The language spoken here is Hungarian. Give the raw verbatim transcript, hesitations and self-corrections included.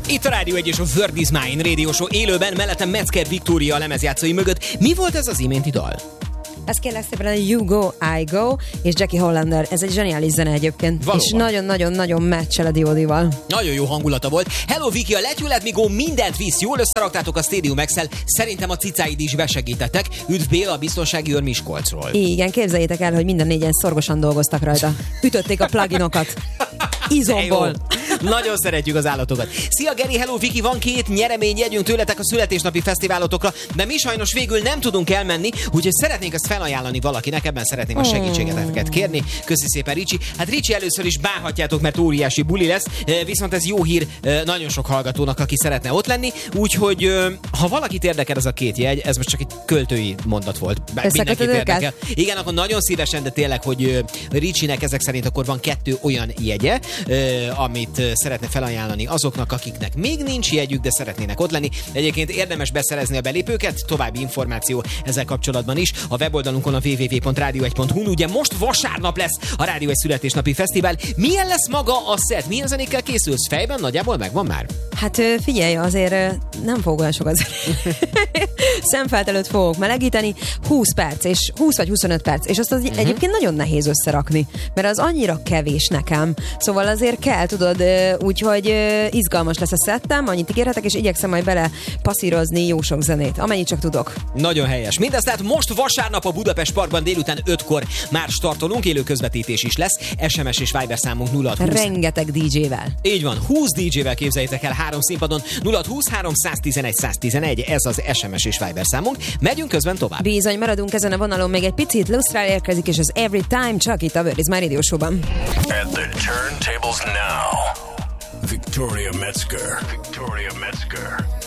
Itt a Rádió egy és a Word is Mine Radio Show élőben, mellettem Metzger Viktória a lemezjátszói mögött. Mi volt ez az iménti dal? Ez kérlek szépen a You Go, I Go és Jackie Hollander. Ez egy zseniális zene egyébként. Valóban. És nagyon-nagyon-nagyon match-el a Diodival. Nagyon jó hangulata volt. Hello Viki, a Let You Let Me Go mindent visz. Jól összeraktátok a Stadium X-el. Szerintem a cicáid is besegítettek. Üdv Béla, a biztonsági őr Miskolcról. Igen, képzeljétek el, hogy minden négyen szorgosan dolgoztak rajta. Ütötték a pluginokat. Izomból. Nagyon szeretjük az állatokat. Szia Geri, hello Viki, van két nyereményjegyünk tőletek a születésnapi fesztiválotokra, de mi sajnos végül nem tudunk elmenni, úgyhogy szeretnénk ezt felajánlani valakinek, ebben szeretném a segítségeteket kérni. Köszi szépen Ricsi. Hát Ricsi, először is bánhatjátok, mert óriási buli lesz, viszont ez jó hír nagyon sok hallgatónak, aki szeretne ott lenni, úgyhogy ha valakit érdekel ez a két jegy, ez most csak egy költői mondat volt. Mindenkit érdekel. Igen, akkor nagyon szívesen, de tényleg, hogy Ricsinek ezek szerint akkor van kettő olyan jegye, amit szeretne felajánlani azoknak, akiknek még nincs jegyük, de szeretnének ott lenni. Egyébként érdemes beszerezni a belépőket, további információ ezzel kapcsolatban is a weboldalunkon a double-u double-u double-u pont rádió egy pont hu. Ugye most vasárnap lesz a Rádió egy születésnapi fesztivál. Milyen lesz maga a szett? Milyen zenékkel készülsz? Fejben nagyjából megvan már? Hát figyelj, azért nem fogok olyan sokat szemfelt előtt fogok melegíteni, húsz perc, és húsz vagy huszonöt perc, és azt az uh-huh. egyébként nagyon nehéz összerakni, mert az annyira kevés nekem. Szóval azért kell, tudod, úgyhogy izgalmas lesz a szettem, annyit ígérhetek, és igyekszem majd bele passzírozni jó sok zenét, amennyit csak tudok. Nagyon helyes. Mindez tehát most vasárnap a Budapest Parkban délután ötkor már startolunk, élő közvetítés is lesz, es em es és Viber számunk nulla hat húsz. Rengeteg dé jével. Így van, húsz dé jével képzeljétek el három színpadon, nulla hat húsz három tizenegy száz tizenegy, ez az es em es és Viber számunk. Megyünk közben tovább. Bizony, maradunk ezen a vonalon még egy picit, Lustrál érkezik, és az Every Time csak itt a Word is Mine Radio Show-ban. At the turntables now, Victoria Metzger. Victoria Metzger.